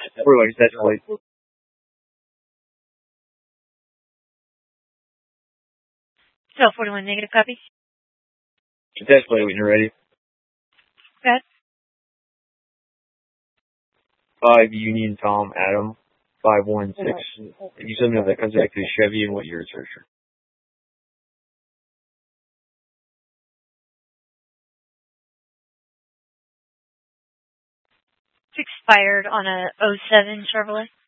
Or like that plate. So 41 negative copy. That plate when you're ready. Good. 5 Union Tom Adam 516. If you send me that comes back to Chevy and what year it's registered. 6 expired on a '07 Chevrolet.